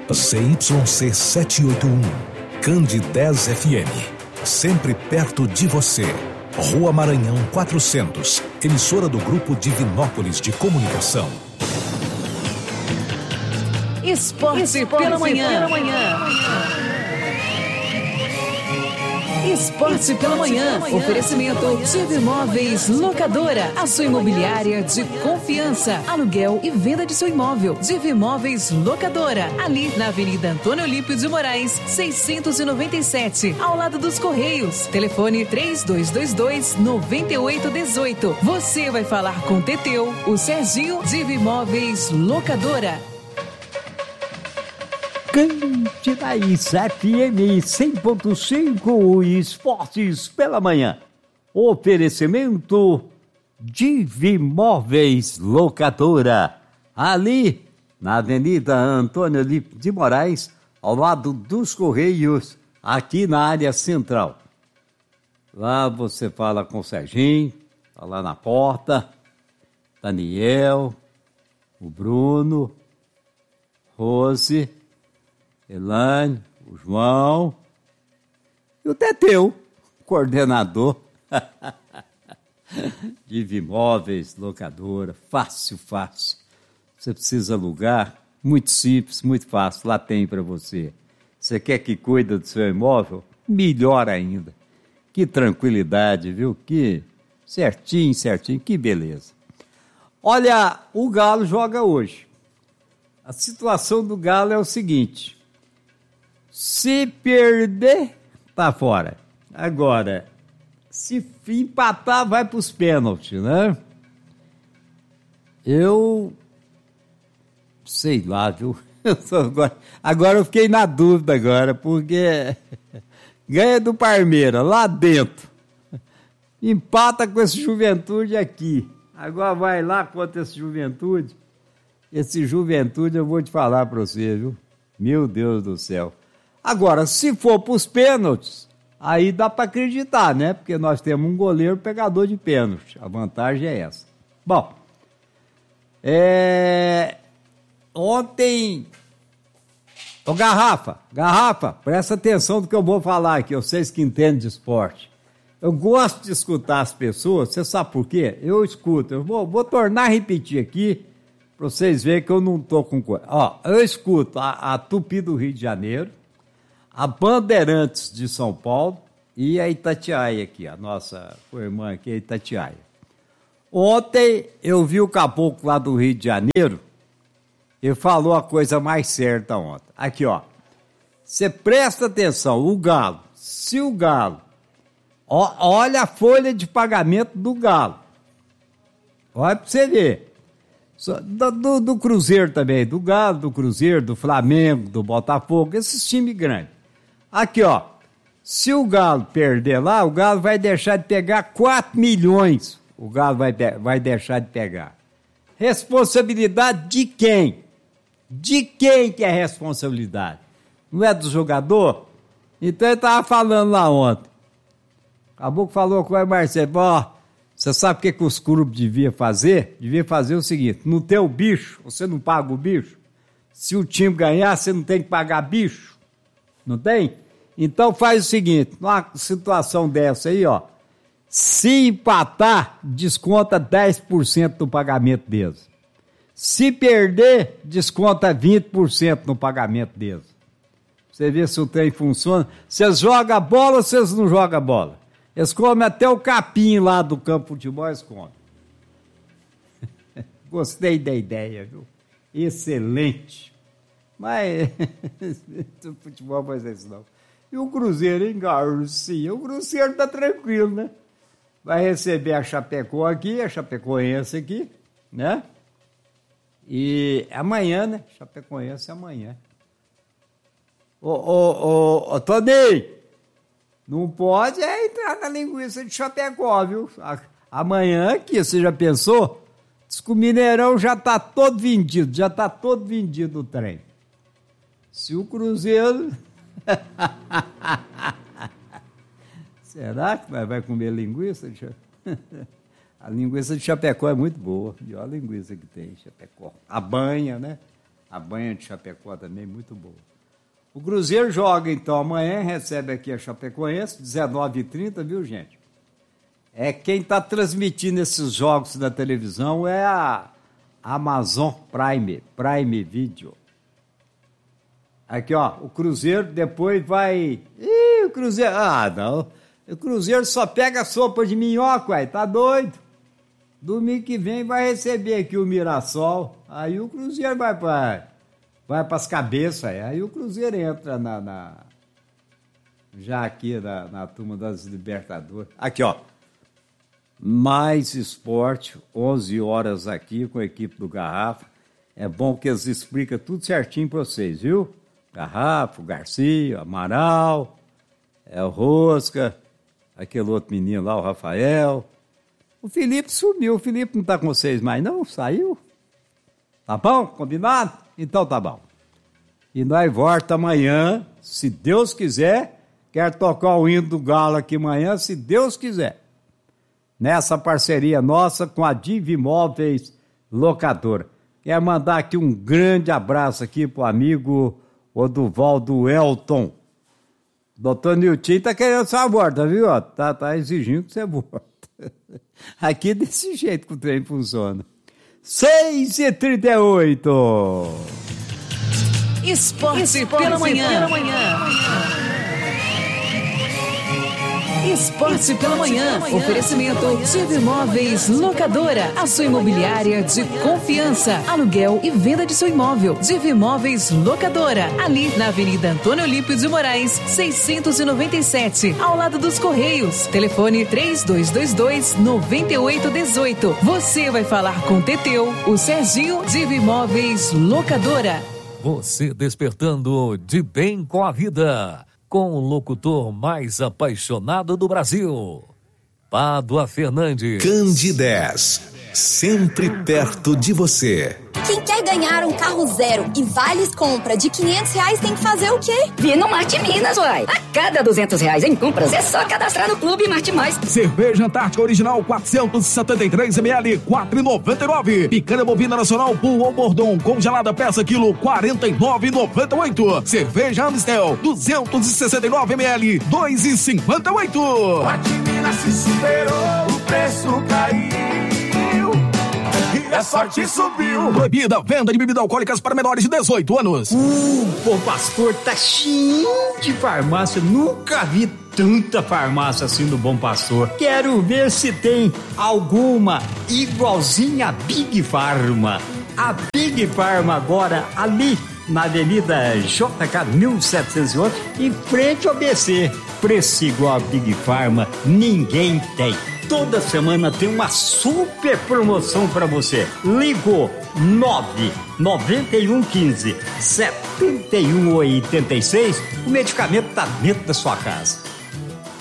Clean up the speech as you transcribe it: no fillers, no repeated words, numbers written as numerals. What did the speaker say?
CYC 781, Cande 10 FM, sempre perto de você. Rua Maranhão 400, emissora do Grupo Divinópolis de Comunicação. Esporte pela manhã. Esporte pela manhã. Oferecimento Divimóveis Locadora. A sua imobiliária de confiança. Aluguel e venda de seu imóvel. Divimóveis Locadora. Ali na Avenida Antônio Olímpio de Moraes, 697. Ao lado dos Correios. Telefone 3222-9818. Você vai falar com o Teteu, o Serginho. Divimóveis Locadora. Cante Raiz FM 100.5 Esportes pela manhã. Oferecimento Divimóveis Locadora. Ali na Avenida Antônio Olímpio de Moraes, ao lado dos Correios, aqui na área central. Lá você fala com o Serginho, tá lá na porta, Daniel, o Bruno, Rose, Elane, o João e o Teteu, coordenador. Divimóveis, locadora, fácil. Você precisa alugar, muito simples, muito fácil, lá tem para você. Você quer que cuide do seu imóvel? Melhor ainda. Que tranquilidade, viu? Que certinho, que beleza. Olha, o Galo joga hoje. A situação do Galo é o seguinte: se perder, tá fora. Agora, se empatar, vai para os pênaltis, né? Eu sei lá, viu? Agora eu fiquei na dúvida agora, porque ganha do Parmeira lá dentro, empata com esse Juventude aqui. Agora vai lá contra esse Juventude. Esse Juventude eu vou te falar para você, viu? Meu Deus do céu. Agora, se for para os pênaltis, aí dá para acreditar, né? Porque nós temos um goleiro pegador de pênalti. A vantagem é essa. Bom, ontem... Ô, Garrafa, presta atenção no que eu vou falar aqui, vocês que entendem de esporte. Eu gosto de escutar as pessoas, você sabe por quê? Eu escuto, eu vou tornar a repetir aqui, para vocês verem que eu não estou com coisa. Ó, eu escuto a Tupi do Rio de Janeiro, a Bandeirantes de São Paulo e a Itatiaia aqui, a nossa irmã aqui, a Itatiaia. Ontem eu vi o caboclo lá do Rio de Janeiro, ele falou a coisa mais certa ontem. Aqui, ó, você presta atenção, o Galo, se o Galo, olha a folha de pagamento do Galo, olha para você ver. Do Cruzeiro também, do Galo, do Cruzeiro, do Flamengo, do Botafogo, esses times grandes. Aqui, ó, se o Galo perder lá, o Galo vai deixar de pegar 4 milhões. O Galo vai deixar de pegar. Responsabilidade de quem? De quem que é a responsabilidade? Não é do jogador? Então ele estava falando lá ontem. Acabou que falou com o Marcelo, ó, você sabe o que os clubes deviam fazer? Devia fazer o seguinte: no teu bicho, você não paga o bicho. Se o time ganhar, você não tem que pagar bicho. Não tem? Então faz o seguinte, numa situação dessa aí, ó, se empatar, desconta 10% do pagamento deles. Se perder, desconta 20% no pagamento deles. Você vê se o trem funciona. Vocês jogam bola ou vocês não jogam bola? Eles comem até o capim lá do campo de futebol, eles comem. Gostei da ideia, viu? Excelente. Mas o futebol faz isso não. E o Cruzeiro, hein, Garcia? O Cruzeiro tá tranquilo, né? Vai receber a Chapecó aqui, a Chapecoense aqui, né? E amanhã, né? Chapecoense amanhã. Ô, Tony, não pode entrar na linguiça de Chapecó, viu? Amanhã aqui, você já pensou? Diz que o Mineirão já tá todo vendido o trem. Se o Cruzeiro... Será que vai comer linguiça? A linguiça de Chapecó é muito boa. A melhor linguiça que tem, Chapecó. A banha, né? A banha de Chapecó também muito boa. O Cruzeiro joga, então, amanhã, recebe aqui a Chapecoense, 19h30, viu, gente? Quem está transmitindo esses jogos na televisão é a Amazon Prime Video. Aqui, ó, o Cruzeiro depois vai... o Cruzeiro... não. O Cruzeiro só pega sopa de minhoca, ué, tá doido? Domingo que vem vai receber aqui o Mirassol. Aí o Cruzeiro vai para as cabeças. Aí o Cruzeiro entra já aqui na turma das Libertadores. Aqui, ó. Mais esporte, 11 horas aqui com a equipe do Garrafa. É bom que eles explicam tudo certinho para vocês, viu? Garrafa, o Garcia, o Amaral, o Rosca, aquele outro menino lá, o Rafael. O Felipe sumiu. O Felipe não está com vocês mais, não? Saiu? Tá bom? Combinado? Então tá bom. E nós volta amanhã, se Deus quiser. Quero tocar o hino do Galo aqui amanhã, se Deus quiser. Nessa parceria nossa com a Diva Imóveis Locadora. Quero mandar aqui um grande abraço aqui pro amigo Oduvaldo Elton. Doutor Nilton tá querendo sua volta, viu? Tá exigindo que você volta. Aqui desse jeito que o trem funciona. 6h38. Esporte pela manhã. Esporte pela manhã. Oferecimento Diva Imóveis Locadora. A sua imobiliária de confiança. Aluguel e venda de seu imóvel. Diva Imóveis Locadora. Ali na Avenida Antônio Olímpio de Moraes, 697. Ao lado dos Correios. Telefone 3222-9818. Você vai falar com o Teteu, o Serginho. Diva Imóveis Locadora. Você despertando de bem com a vida. Com o locutor mais apaixonado do Brasil, Pádua Fernandes. Candidez, sempre perto de você. Quem quer ganhar um carro zero e vales compra de R$500 tem que fazer o quê? Vir no Marte Minas, uai. A cada R$200 em compras é só cadastrar no Clube Marte Mais. Cerveja Antártica Original 473 ml, R$4,99. Picanha bovina nacional Bull ou Bordon congelada peça quilo, R$49,98. Cerveja Amstel 269 ml, R$2,58. Marte Minas se superou, o preço caiu. A sorte subiu. Proibida venda de bebidas alcoólicas para menores de 18 anos. Bom Pastor tá cheio de farmácia. Nunca vi tanta farmácia assim no Bom Pastor. Quero ver se tem alguma igualzinha a Big Pharma. A Big Pharma agora ali na Avenida JK 1711, em frente ao BC. Preço igual a Big Pharma, ninguém tem. Toda semana tem uma super promoção para você. Ligou 99115 7186. O medicamento tá dentro da sua casa.